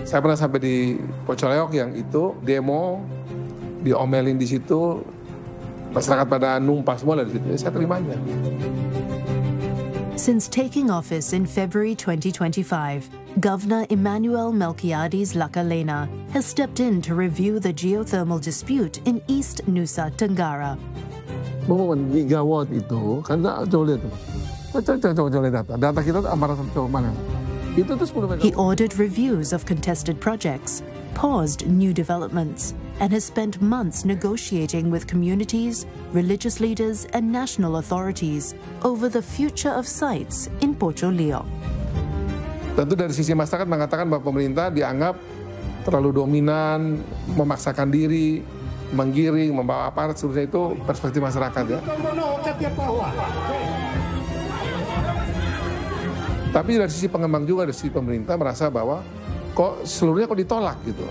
Saya pernah sampai di Pocoleok yang itu demo, diomelin di situ, masyarakat pada numpah semua dari situ. Saya terima aja. Since taking office in February 2025, Governor Emmanuel Melquiades Lacalena has stepped in to review the geothermal dispute in East Nusa Tenggara. Gigawatt itu, karena coba lihat data kita mana? Itu tuh 10 megawatt. He ordered reviews of contested projects, paused new developments, and has spent months negotiating with communities, religious leaders, and national authorities over the future of sites in Pocoleok. Tentu dari sisi masyarakat mengatakan bahwa pemerintah dianggap terlalu dominan, memaksakan diri, menggiring, membawa aparat, seterusnya. Itu perspektif masyarakat ya. Tapi dari sisi pengembang juga, dari sisi pemerintah merasa bahwa kok seluruhnya kok ditolak gitu.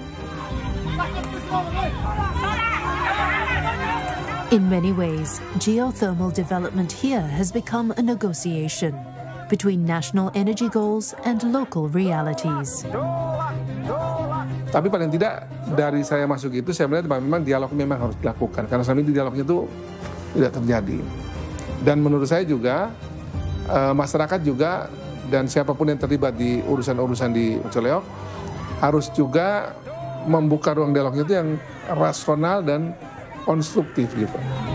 In many ways, geothermal development here has become a negotiation between national energy goals and local realities. Tapi paling tidak dari saya masuk itu, saya melihat bahwa memang dialog memang harus dilakukan. Karena selama ini dialognya itu tidak terjadi. Dan menurut saya juga, masyarakat juga dan siapapun yang terlibat di urusan-urusan di Pocoleok harus juga membuka ruang dialognya itu yang rasional dan konstruktif gitu.